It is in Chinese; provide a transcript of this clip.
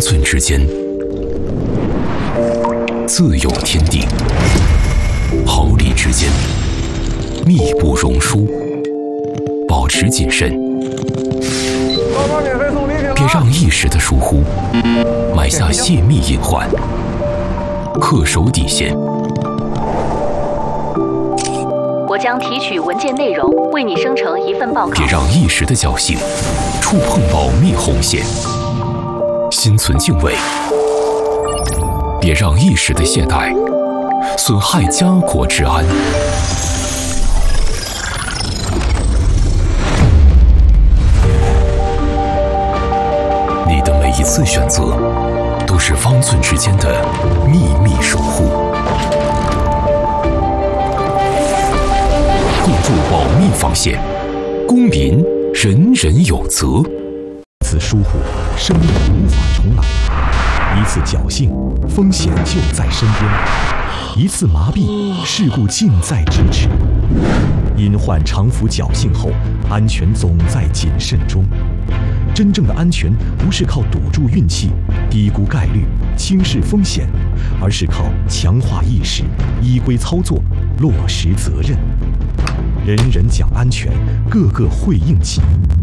寸之间，自有天地；毫厘之间，密不容疏。保持谨慎，别让一时的疏忽埋下泄密隐患。恪守底线。 我将提取文件内容，为你生成一份报告。 别让一时的侥幸触碰保密红线。心存敬畏，别让一时的懈怠损害家国治安。你的每一次选择，都是方寸之间的秘密守护。构筑保密防线，公民人人有责。 一次疏忽，生命无法重来；一次侥幸，风险就在身边；一次麻痹，事故近在咫尺。因患常服侥幸后，安全总在谨慎中。真正的安全不是靠赌注运气、低估概率、轻视风险，而是靠强化意识、依规操作、落实责任。人人讲安全，个个会应急。